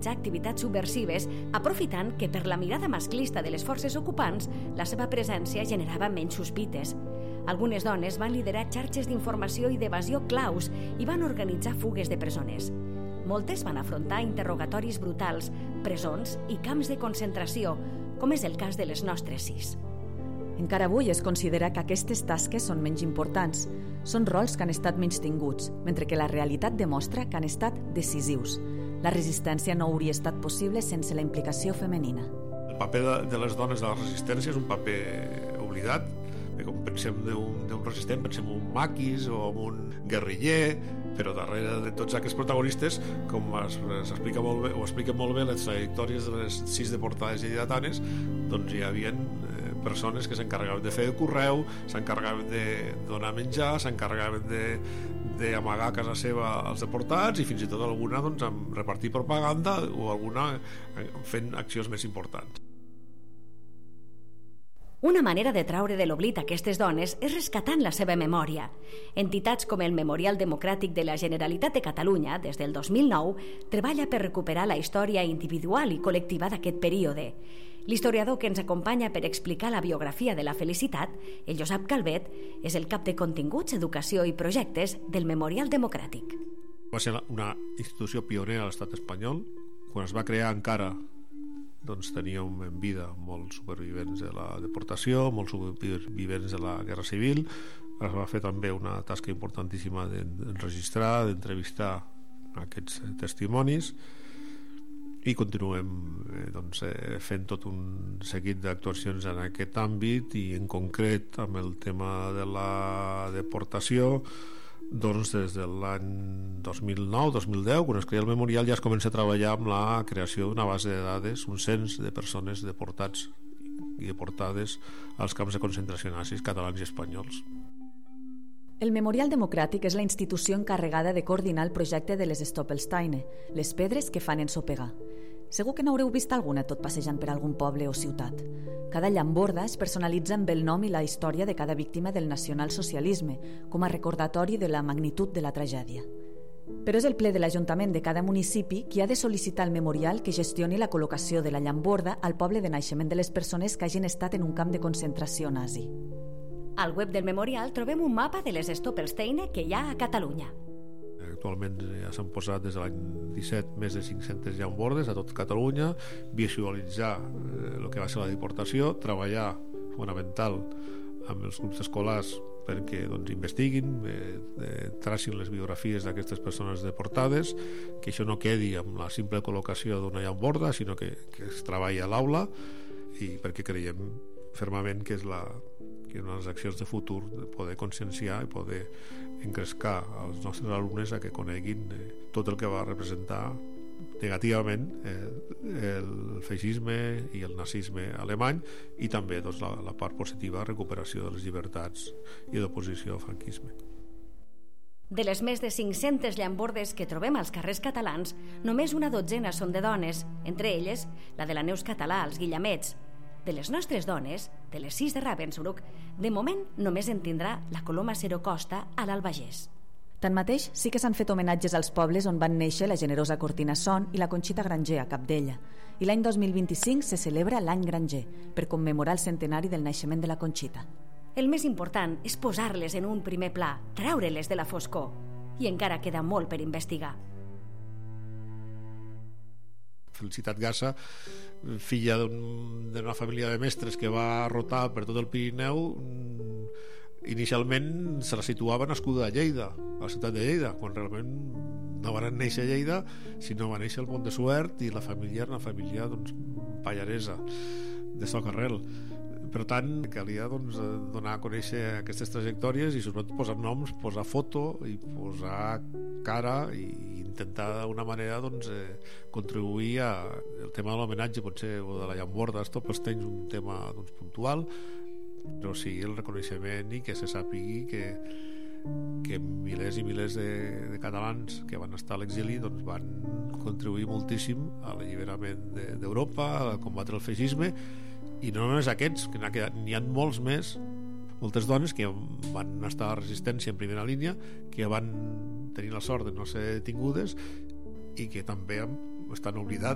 realitzar activitats subversives, aprofitant que per la mirada masclista de les forces ocupants la seva presència generava menys sospites. Algunes dones van liderar xarxes d'informació i d'evasió claus i van organitzar fugues de presoners. Moltes van afrontar interrogatoris brutals, presons i camps de concentració, com és el cas de les nostres 6. Encara avui es considera que aquestes tasques són menys importants. Són rols que han estat menystinguts, mentre que la realitat demostra que han estat decisius. La resistència no hauria estat possible sense la implicació femenina. El paper de les dones de la resistència és un paper oblidat. Com pensem d'un resistent, pensem en un maquis o en un guerriller, però darrere de tots aquests protagonistes, com s'explica molt bé, o expliquen molt bé les trajectòries de les 6 deportades lleidatanes, doncs hi havia persones que s'encarregaven de fer el correu, s'encarregaven de donar menjar, s'encarregaven d'amagar a casa seva els deportats i fins i tot alguna amb repartir propaganda o alguna fent accions més importants. Una manera de traure de l'oblit aquestes dones és rescatant la seva memòria. Entitats com el Memorial Democràtic de la Generalitat de Catalunya, des del 2009, treballa per recuperar la història individual i col·lectiva d'aquest període. L'historiador que ens acompanya per explicar la biografia de la Felicitat, el Josep Calvet, és el cap de continguts, educació i projectes del Memorial Democràtic. Va ser una institució pionera a l'estat espanyol. Quan es va crear encara teníem en vida molts supervivents de la deportació, molts supervivents de la Guerra Civil. Es va fer també una tasca importantíssima d'enregistrar, d'entrevistar aquests testimonis i continuem fent tot un seguit d'actuacions en aquest àmbit i en concret amb el tema de la deportació. Des de l'any 2009-2010, quan es crea el memorial, ja es comença a treballar amb la creació d'una base de dades, un cens de persones deportats i deportades als camps de concentració nazis catalans i espanyols. El Memorial Democràtic és la institució encarregada de coordinar el projecte de les Stoppelsteine, les pedres que fan ensopegar. Segur que n'haureu vist alguna tot passejant per algun poble o ciutat. Cada llamborda es personalitza amb el nom i la història de cada víctima del nacionalsocialisme, com a recordatori de la magnitud de la tragèdia. Però és el ple de l'Ajuntament de cada municipi qui ha de sol·licitar al memorial que gestioni la col·locació de la llamborda al poble de naixement de les persones que hagin estat en un camp de concentració nazi. Al web del memorial trobem un mapa de les Stoppelsteine que hi ha a Catalunya. Actualment ja s'han posat des de l'any 17 més de 500 llambordes a tot Catalunya, visualitzar el que va ser la deportació, treballar fonamental amb els grups escolars perquè investiguin, tracin les biografies d'aquestes persones deportades, que això no quedi amb la simple col·locació d'una llamborda, sinó que es treballi a l'aula, i perquè creiem fermament que és una de les accions de futur, de poder conscienciar i poder engrescar als nostres alumnes a que coneguin tot el que va representar negativament el feixisme i el nazisme alemany, i també la part positiva, recuperació de les llibertats i d'oposició al franquisme. De les més de 500 llambordes que trobem als carrers catalans, només una dotzena són de dones, entre elles la de la Neus Català, als Guillamets. De les nostres dones, de les 6 de Ravensbrück, de moment només en tindrà la Coloma Cero Costa a l'Albagés. Tanmateix, sí que s'han fet homenatges als pobles on van néixer la generosa Cortina Son i la Conxita Granger, a Capdella. I l'any 2025 se celebra l'Any Granger, per commemorar el centenari del naixement de la Conxita. El més important és posar-les en un primer pla, treure-les de la foscor. I encara queda molt per investigar. Felicitat Gassa, filla d'una família de mestres que va rotar per tot el Pirineu, inicialment se la situava nascuda a Lleida, a la ciutat de Lleida, quan realment no van néixer a Lleida, sinó va néixer al Pont de Suert, i la família era una família pallaresa, de Socarrel. Per tant, calia donar a conèixer aquestes trajectòries i sobretot posar noms, posar foto i posar cara, i intentar d'una manera contribuir al tema de l'homenatge, potser, o de la llamborda, Stoppelsteine, un tema puntual, però sí el reconeixement i que se sàpigui que milers i milers de catalans que van estar a l'exili van contribuir moltíssim a l'alliberament d'Europa, a combatre el feixisme, i no només aquests, que n'hi ha molts més, moltes dones que van estar a la resistència en primera línia, que van tenir la sort de no ser detingudes i que també estan oblidades.